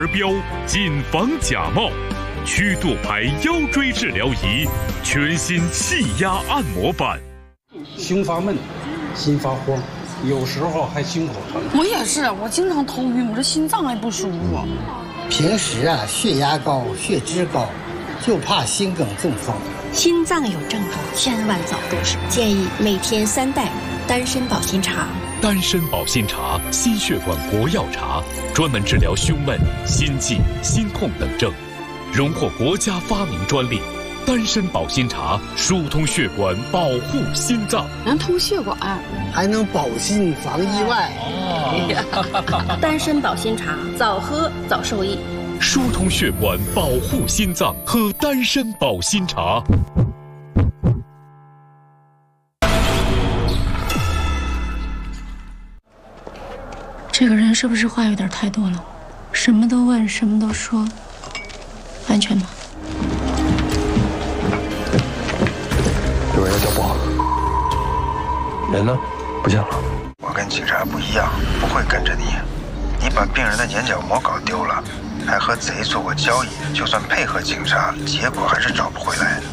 标谨防假冒，曲度牌腰椎治疗仪，全新气压按摩板。 胸发闷，心发慌，有时候还心口疼。 我也是，我经常头晕，我这心脏还不舒服。 平时血压高、血脂高，就怕心梗中风。 心脏有症状，千万早重视。建议每天3袋丹参保心茶。 丹参保心茶，心血管国药茶，专门治疗胸闷、心悸、心痛等症，荣获国家发明专利。丹参保心茶疏通血管，保护心脏， 能通血管， 还能保心防意外。 丹参保心茶，早喝早受益。 疏通血管，保护心脏，喝丹参保心茶。 这个人是不是话有点太多了？什么都问，什么都说，安全吗？ 有人要交保，人呢？不见了。 我跟警察不一样，不会跟着你。你把病人的眼角膜搞丢了，还和贼做过交易，就算配合警察，结果还是找不回来。